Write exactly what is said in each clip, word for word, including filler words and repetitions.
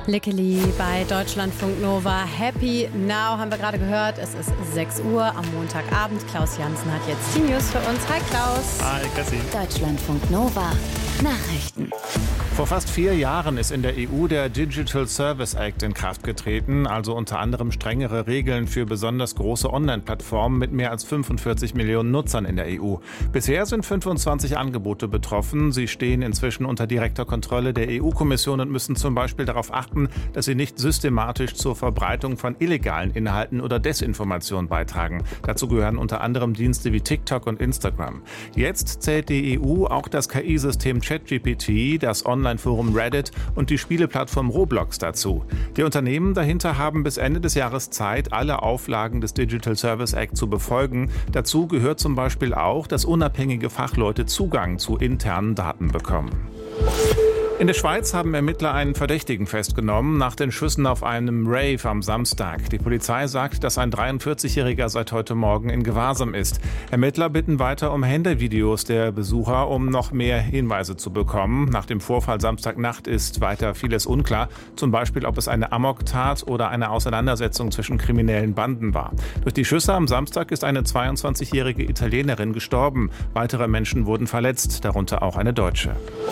Lickeli bei Deutschlandfunk Nova. Happy Now haben wir gerade gehört. Es ist sechs Uhr am Montagabend. Klaus Jansen hat jetzt die News für uns. Hi Klaus. Hi Cassie. Deutschlandfunk Nova. Nachrichten. Vor fast vier Jahren ist in der E U der Digital Service Act in Kraft getreten, also unter anderem strengere Regeln für besonders große Online-Plattformen mit mehr als fünfundvierzig Millionen Nutzern in der E U. Bisher sind fünfundzwanzig Angebote betroffen. Sie stehen inzwischen unter direkter Kontrolle der E U-Kommission und müssen zum Beispiel darauf achten, dass sie nicht systematisch zur Verbreitung von illegalen Inhalten oder Desinformation beitragen. Dazu gehören unter anderem Dienste wie TikTok und Instagram. Jetzt zählt die E U auch das K I-System ChatGPT, das Online-Forum Reddit und die Spieleplattform Roblox dazu. Die Unternehmen dahinter haben bis Ende des Jahres Zeit, alle Auflagen des Digital Service Act zu befolgen. Dazu gehört zum Beispiel auch, dass unabhängige Fachleute Zugang zu internen Daten bekommen. In der Schweiz haben Ermittler einen Verdächtigen festgenommen nach den Schüssen auf einem Rave am Samstag. Die Polizei sagt, dass ein dreiundvierzigjähriger seit heute Morgen in Gewahrsam ist. Ermittler bitten weiter um Handyvideos der Besucher, um noch mehr Hinweise zu bekommen. Nach dem Vorfall Samstagnacht ist weiter vieles unklar. Zum Beispiel, ob es eine Amoktat oder eine Auseinandersetzung zwischen kriminellen Banden war. Durch die Schüsse am Samstag ist eine zweiundzwanzigjährige Italienerin gestorben. Weitere Menschen wurden verletzt, darunter auch eine Deutsche.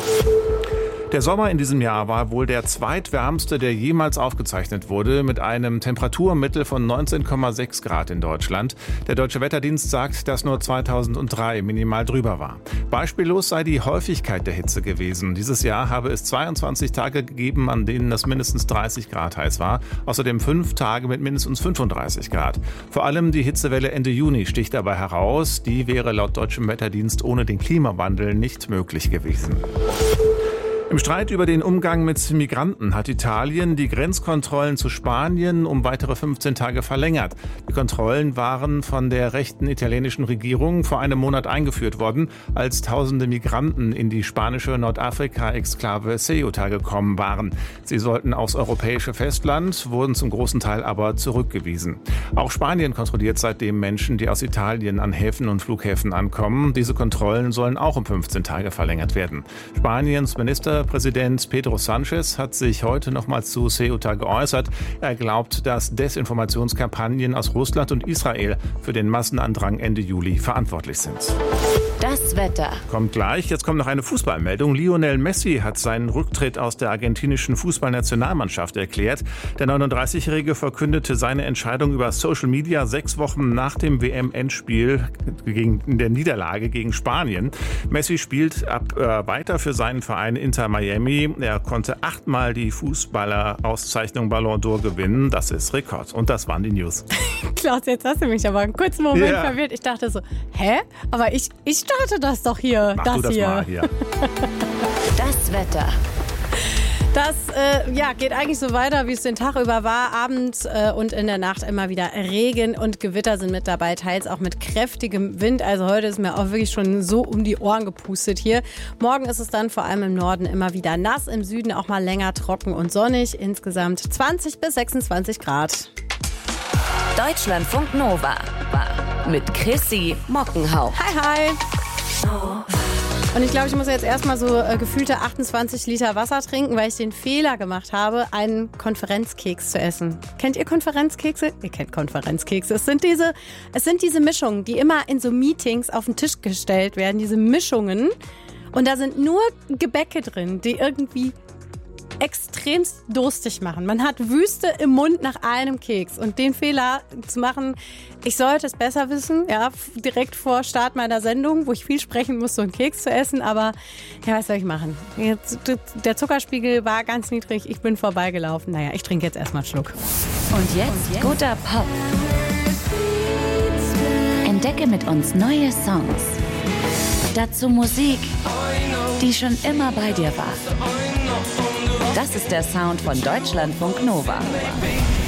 Der Sommer in diesem Jahr war wohl der zweitwärmste, der jemals aufgezeichnet wurde, mit einem Temperaturmittel von neunzehn Komma sechs Grad in Deutschland. Der Deutsche Wetterdienst sagt, dass nur zweitausenddrei minimal drüber war. Beispiellos sei die Häufigkeit der Hitze gewesen. Dieses Jahr habe es zweiundzwanzig Tage gegeben, an denen es mindestens dreißig Grad heiß war. Außerdem fünf Tage mit mindestens fünfunddreißig Grad. Vor allem die Hitzewelle Ende Juni sticht dabei heraus. Die wäre laut Deutschem Wetterdienst ohne den Klimawandel nicht möglich gewesen. Im Streit über den Umgang mit Migranten hat Italien die Grenzkontrollen zu Spanien um weitere fünfzehn Tage verlängert. Die Kontrollen waren von der rechten italienischen Regierung vor einem Monat eingeführt worden, als tausende Migranten in die spanische Nordafrika-Exklave Ceuta gekommen waren. Sie sollten aufs europäische Festland, wurden zum großen Teil aber zurückgewiesen. Auch Spanien kontrolliert seitdem Menschen, die aus Italien an Häfen und Flughäfen ankommen. Diese Kontrollen sollen auch um fünfzehn Tage verlängert werden. Spaniens Minister Präsident Pedro Sánchez hat sich heute nochmals zu Ceuta geäußert. Er glaubt, dass Desinformationskampagnen aus Russland und Israel für den Massenandrang Ende Juli verantwortlich sind. Das Wetter. Kommt gleich. Jetzt kommt noch eine Fußballmeldung. Lionel Messi hat seinen Rücktritt aus der argentinischen Fußballnationalmannschaft erklärt. Der neununddreißigjährige verkündete seine Entscheidung über Social Media sechs Wochen nach dem W M-Endspiel gegen in der Niederlage gegen Spanien. Messi spielt ab äh, weiter für seinen Verein Inter Miami. Er konnte achtmal die Fußballer-Auszeichnung Ballon d'Or gewinnen. Das ist Rekord. Und das waren die News. Klaus, jetzt hast du mich aber einen kurzen Moment Ja. verwirrt. Ich dachte so, hä? Aber ich, ich starte das doch hier. Mach das du das hier. mal hier. Das Wetter. Das äh, ja, geht eigentlich so weiter, wie es den Tag über war. Abends äh, und in der Nacht immer wieder Regen und Gewitter sind mit dabei, teils auch mit kräftigem Wind. Also heute ist mir auch wirklich schon so um die Ohren gepustet hier. Morgen ist es dann vor allem im Norden immer wieder nass, im Süden auch mal länger trocken und sonnig. Insgesamt zwanzig bis sechsundzwanzig Grad. Deutschlandfunk Nova. Mit Chrissy Mockenhaupt. Hi, hi. Und ich glaube, ich muss jetzt erstmal so äh, gefühlte achtundzwanzig Liter Wasser trinken, weil ich den Fehler gemacht habe, einen Konferenzkeks zu essen. Kennt ihr Konferenzkekse? Ihr kennt Konferenzkekse. Es sind diese, es sind diese Mischungen, die immer in so Meetings auf den Tisch gestellt werden. Diese Mischungen. Und da sind nur Gebäcke drin, die irgendwie extremst durstig machen. Man hat Wüste im Mund nach einem Keks. Und den Fehler zu machen, ich sollte es besser wissen, ja, direkt vor Start meiner Sendung, wo ich viel sprechen muss, so einen Keks zu essen. Aber ja, was soll ich machen? Jetzt, der Zuckerspiegel war ganz niedrig, ich bin vorbeigelaufen. Naja, ich trinke jetzt erstmal einen Schluck. Und jetzt, Und jetzt guter Pop. Entdecke mit uns neue Songs. Dazu Musik, die schon immer bei dir war. Das ist der Sound von Deutschlandfunk Nova.